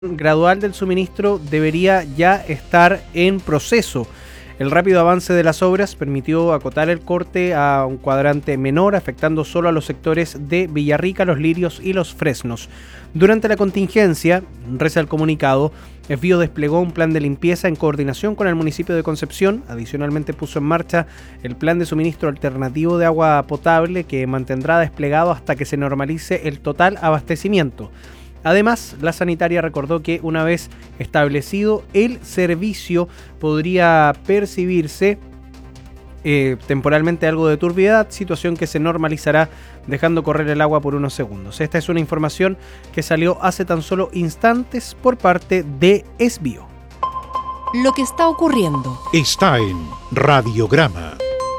gradual del suministro debería ya estar en proceso. El rápido avance de las obras permitió acotar el corte a un cuadrante menor, afectando solo a los sectores de Villarrica, Los Lirios y Los Fresnos. Durante la contingencia, reza el comunicado, EFBIO desplegó un plan de limpieza en coordinación con el municipio de Concepción. Adicionalmente puso en marcha el plan de suministro alternativo de agua potable que mantendrá desplegado hasta que se normalice el total abastecimiento. Además, la sanitaria recordó que una vez establecido el servicio podría percibirse temporalmente algo de turbiedad, situación que se normalizará dejando correr el agua por unos segundos. Esta es una información que salió hace tan solo instantes por parte de ESBIO. Lo que está ocurriendo está en Radiograma.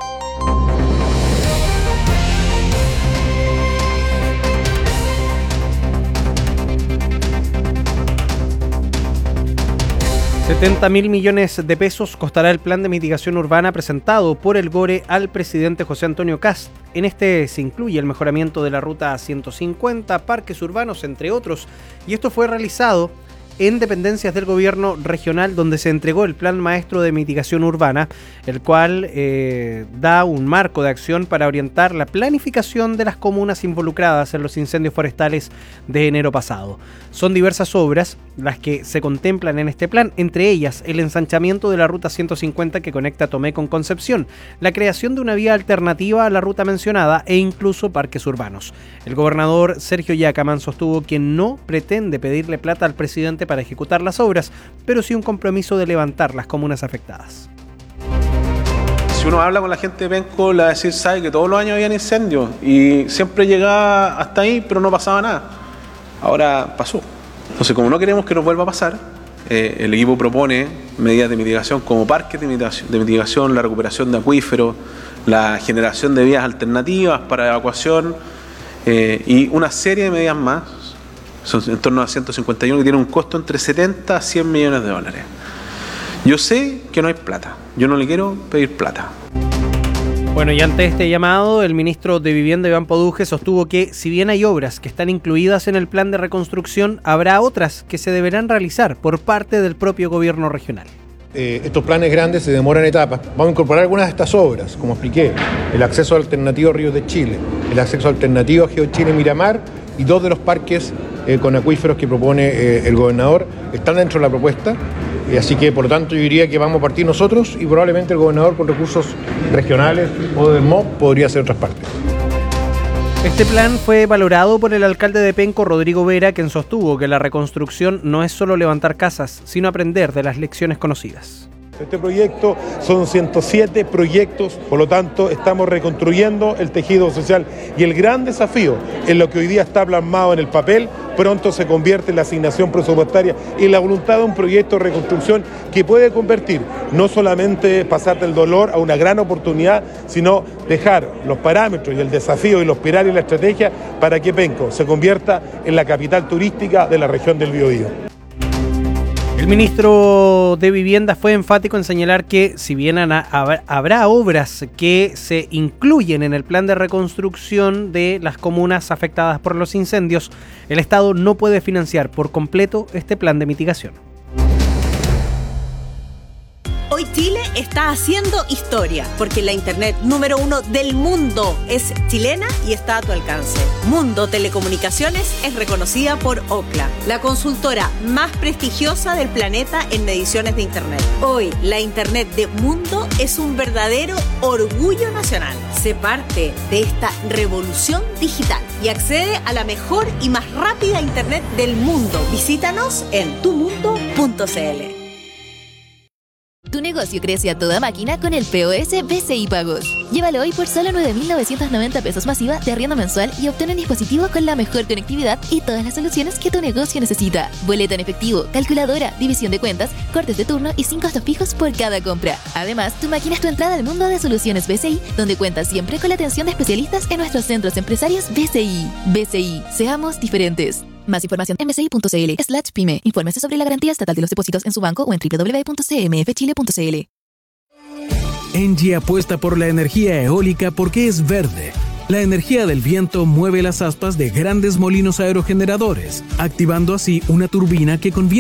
$70.000 millones de pesos costará el plan de mitigación urbana presentado por el GORE al presidente José Antonio Kast. En este se incluye el mejoramiento de la ruta 150, parques urbanos, entre otros, y esto fue realizado en dependencias del gobierno regional, donde se entregó el plan maestro de mitigación urbana, el cual da un marco de acción para orientar la planificación de las comunas involucradas en los incendios forestales de enero pasado. Son diversas obras las que se contemplan en este plan, entre ellas el ensanchamiento de la ruta 150 que conecta Tomé con Concepción, la creación de una vía alternativa a la ruta mencionada e incluso parques urbanos. El gobernador Sergio Yacamán sostuvo que no pretende pedirle plata al presidente para ejecutar las obras, pero sí un compromiso de levantar las comunas afectadas. Si uno habla con la gente de Penco, le va a decir, sabe que todos los años habían incendios y siempre llegaba hasta ahí, pero no pasaba nada. Ahora pasó. Entonces, como no queremos que nos vuelva a pasar, el equipo propone medidas de mitigación como parques de mitigación, la recuperación de acuíferos, la generación de vías alternativas para evacuación y una serie de medidas más. Son en torno a 151 que tiene un costo entre 70 a 100 millones de dólares. Yo sé que no hay plata, yo no le quiero pedir plata. Bueno, y ante este llamado, el ministro de Vivienda, Iván Poduje, sostuvo que si bien hay obras que están incluidas en el plan de reconstrucción, habrá otras que se deberán realizar por parte del propio gobierno regional. Estos planes grandes se demoran etapas. Vamos a incorporar algunas de estas obras, como expliqué, el acceso alternativo a Ríos de Chile, el acceso alternativo a GeoChile Miramar y 2 de los parques con acuíferos que propone el gobernador están dentro de la propuesta. Así que, por lo tanto, yo diría que vamos a partir nosotros y probablemente el gobernador con recursos regionales o del MOP podría hacer otras partes. Este plan fue valorado por el alcalde de Penco, Rodrigo Vera, quien sostuvo que la reconstrucción no es solo levantar casas, sino aprender de las lecciones conocidas. Este proyecto son 107 proyectos, por lo tanto estamos reconstruyendo el tejido social y el gran desafío en lo que hoy día está plasmado en el papel, pronto se convierte en la asignación presupuestaria y la voluntad de un proyecto de reconstrucción que puede convertir, no solamente pasar del dolor a una gran oportunidad, sino dejar los parámetros y el desafío y los pilares y la estrategia para que Penco se convierta en la capital turística de la región del Biobío. El ministro de Vivienda fue enfático en señalar que si bien habrá obras que se incluyen en el plan de reconstrucción de las comunas afectadas por los incendios, el Estado no puede financiar por completo este plan de mitigación. Hoy Chile está haciendo historia, porque la internet número 1 del mundo es chilena y está a tu alcance. Mundo Telecomunicaciones es reconocida por Ookla, la consultora más prestigiosa del planeta en mediciones de internet. Hoy, la internet de Mundo es un verdadero orgullo nacional. Sé parte de esta revolución digital y accede a la mejor y más rápida internet del mundo. Visítanos en tumundo.cl. Tu negocio crece a toda máquina con el POS BCI Pagos. Llévalo hoy por solo 9.990 pesos masiva de arriendo mensual y obtén un dispositivo con la mejor conectividad y todas las soluciones que tu negocio necesita. Boleta en efectivo, calculadora, división de cuentas, cortes de turno y sin costos fijos por cada compra. Además, tu máquina es tu entrada al mundo de soluciones BCI, donde cuentas siempre con la atención de especialistas en nuestros centros empresarios BCI. BCI, seamos diferentes. Más información en bci.cl/pyme. Infórmese sobre la garantía estatal de los depósitos en su banco o en www.cmfchile.cl. Engie apuesta por la energía eólica porque es verde, La energía del viento mueve las aspas de grandes molinos aerogeneradores, activando así una turbina que convierte